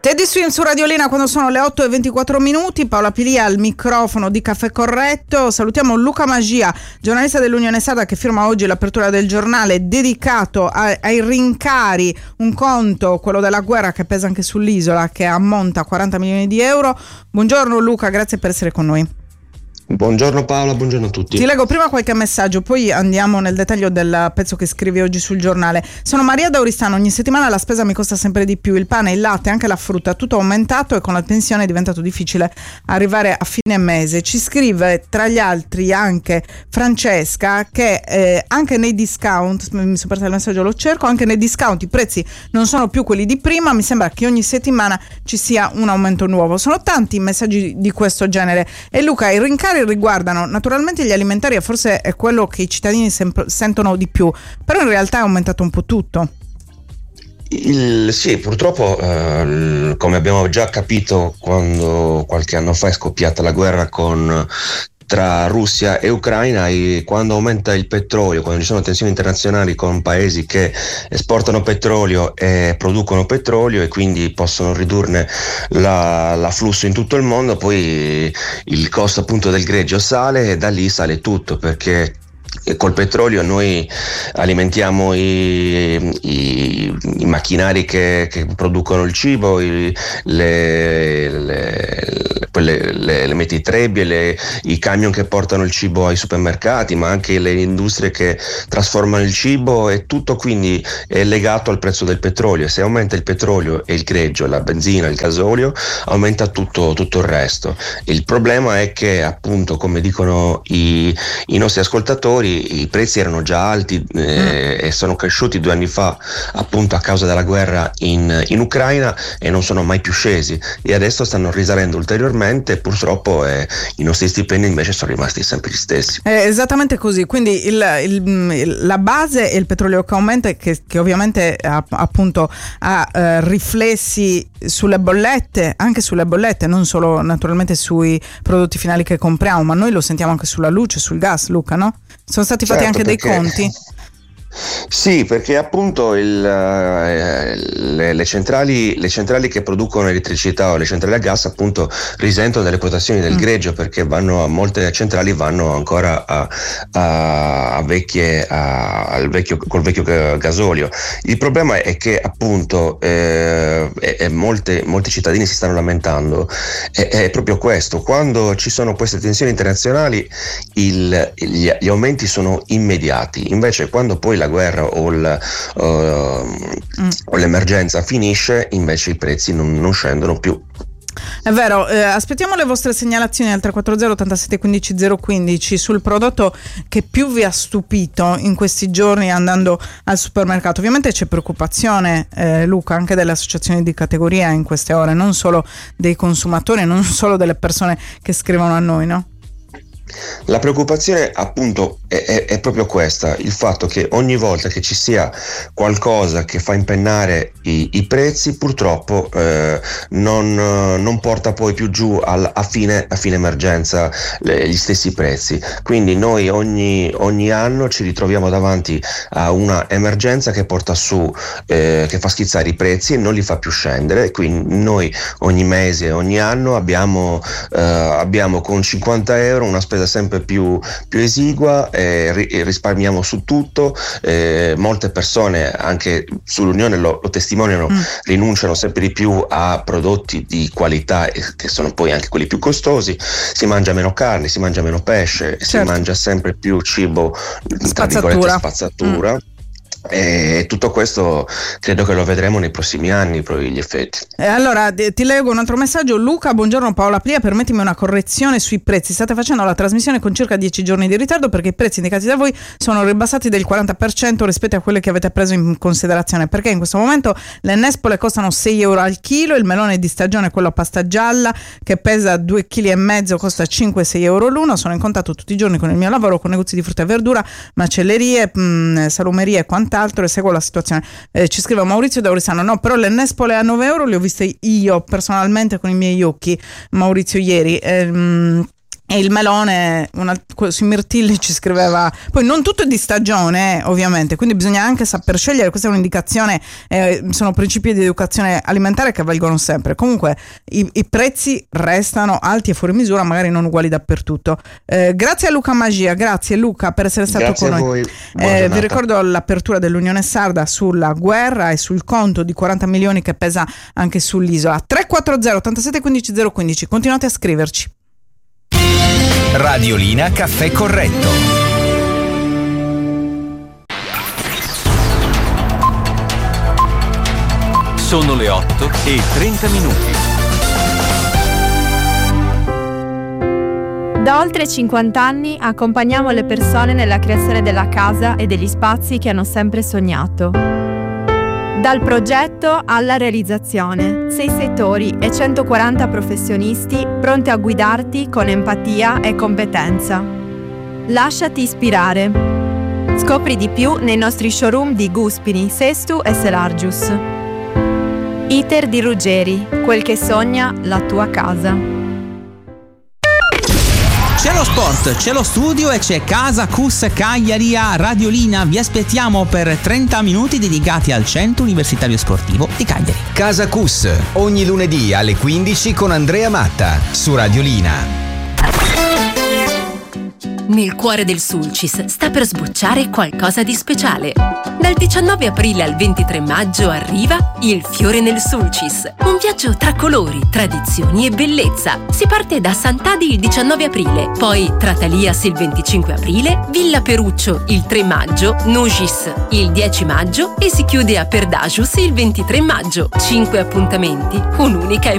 Teddy Swim su Radiolina quando sono le 8:24. Paola Pilia al microfono di Caffè Corretto. Salutiamo Luca Magia, giornalista dell'Unione Sarda, che firma oggi l'apertura del giornale dedicato ai rincari, un conto, quello della guerra, che pesa anche sull'isola, che ammonta a 40 milioni di euro. Buongiorno Luca, grazie per essere con noi. Buongiorno Paola, buongiorno a tutti. Ti leggo prima qualche messaggio, poi andiamo nel dettaglio del pezzo che scrivi oggi sul giornale. Sono Maria da Oristano, ogni settimana la spesa mi costa sempre di più, il pane, il latte, anche la frutta, tutto aumentato e con la pensione è diventato difficile arrivare a fine mese. Ci scrive tra gli altri anche Francesca che anche nei discount, mi sono persa il messaggio, lo cerco, anche nei discount i prezzi non sono più quelli di prima, mi sembra che ogni settimana ci sia un aumento nuovo. Sono tanti messaggi di questo genere. E Luca, i rincari riguardano naturalmente gli alimentari e forse è quello che i cittadini sentono di più, però in realtà è aumentato un po' tutto. Sì, purtroppo come abbiamo già capito quando qualche anno fa è scoppiata la guerra tra Russia e Ucraina, e quando aumenta il petrolio, quando ci sono tensioni internazionali con paesi che esportano petrolio e producono petrolio e quindi possono ridurne l'afflusso in tutto il mondo, poi il costo appunto del greggio sale e da lì sale tutto, perché col petrolio noi alimentiamo i macchinari che producono il cibo, le mettitrebbie, i camion che portano il cibo ai supermercati, ma anche le industrie che trasformano il cibo, e tutto quindi è legato al prezzo del petrolio. Se aumenta il petrolio e il greggio, la benzina, il gasolio, aumenta tutto il resto. Il problema è che appunto, come dicono i nostri ascoltatori, i prezzi erano già alti e sono cresciuti 2 anni fa appunto a causa della guerra in Ucraina e non sono mai più scesi, e adesso stanno risalendo ulteriormente, purtroppo i nostri stipendi invece sono rimasti sempre gli stessi. Esattamente così, quindi la base è il petrolio che aumenta e che ovviamente appunto ha riflessi sulle bollette, anche sulle bollette, non solo naturalmente sui prodotti finali che compriamo, ma noi lo sentiamo anche sulla luce, sul gas, Luca, no? Sono stati fatti anche dei conti? Sì, perché appunto le centrali che producono elettricità o le centrali a gas appunto risentono delle quotazioni del greggio, perché molte centrali vanno ancora col vecchio gasolio. Il problema è che appunto molti cittadini si stanno lamentando, è proprio questo: quando ci sono queste tensioni internazionali gli aumenti sono immediati, invece quando poi la guerra o l'emergenza finisce, invece i prezzi non scendono più. È vero, aspettiamo le vostre segnalazioni al 340 87 15 015 sul prodotto che più vi ha stupito in questi giorni andando al supermercato. Ovviamente c'è preoccupazione, Luca, anche delle associazioni di categoria in queste ore, non solo dei consumatori, non solo delle persone che scrivono a noi, no? La preoccupazione appunto è proprio questa, il fatto che ogni volta che ci sia qualcosa che fa impennare i prezzi, purtroppo non porta poi più giù a fine emergenza gli stessi prezzi. Quindi noi ogni anno ci ritroviamo davanti a una emergenza che porta su, che fa schizzare i prezzi e non li fa più scendere. Quindi noi ogni mese, ogni anno abbiamo con 50 euro una spesa sempre più esigua, risparmiamo su tutto, molte persone anche sull'Unione lo testimoniano, rinunciano sempre di più a prodotti di qualità che sono poi anche quelli più costosi, si mangia meno carne, si mangia meno pesce, certo. Si mangia sempre più cibo tra virgolette spazzatura. E tutto questo credo che lo vedremo nei prossimi anni, poi gli effetti. Allora ti leggo un altro messaggio. Luca, buongiorno Paola Plia, permettimi una correzione sui prezzi. State facendo la trasmissione con circa 10 giorni di ritardo, perché i prezzi indicati da voi sono ribassati del 40% rispetto a quelli che avete preso in considerazione, perché in questo momento le nespole costano 6 euro al chilo, il melone di stagione, quello a pasta gialla che pesa 2,5 kg, costa 5-6 euro l'uno. Sono in contatto tutti i giorni con il mio lavoro, con negozi di frutta e verdura, macellerie, salumerie e quant'altro, e seguo la situazione. Ci scrive Maurizio da Oristano: no, però le nespole a 9 euro le ho viste io personalmente con i miei occhi, Maurizio, ieri. E il melone, sui mirtilli ci scriveva, poi non tutto è di stagione ovviamente, quindi bisogna anche saper scegliere, questa è un'indicazione, sono principi di educazione alimentare che valgono sempre. Comunque i prezzi restano alti e fuori misura, magari non uguali dappertutto. Grazie a Luca Magia, grazie Luca per essere stato grazie con noi. noi. Vi ricordo l'apertura dell'Unione Sarda sulla guerra e sul conto di 40 milioni che pesa anche sull'isola. 340 87 15 015, continuate a scriverci. Radiolina Caffè Corretto. Sono le 8:30. Da oltre 50 anni accompagniamo le persone nella creazione della casa e degli spazi che hanno sempre sognato. Dal progetto alla realizzazione, 6 settori e 140 professionisti pronti a guidarti con empatia e competenza. Lasciati ispirare. Scopri di più nei nostri showroom di Guspini, Sestu e Selargius. Iter di Ruggeri, quel che sogna la tua casa. C'è lo sport, c'è lo studio e c'è Casa Cus Cagliari a Radiolina. Vi aspettiamo per 30 minuti dedicati al Centro Universitario Sportivo di Cagliari. Casa Cus, ogni lunedì alle 15 con Andrea Matta, su Radiolina. Nel cuore del Sulcis sta per sbocciare qualcosa di speciale. Dal 19 aprile al 23 maggio arriva Il Fiore nel Sulcis, un viaggio tra colori, tradizioni e bellezza. Si parte da Sant'Adi il 19 aprile, poi Tratalias il 25 aprile, Villa Peruccio il 3 maggio, Nugis il 10 maggio e si chiude a Perdagius il 23 maggio. 5 appuntamenti, un'unica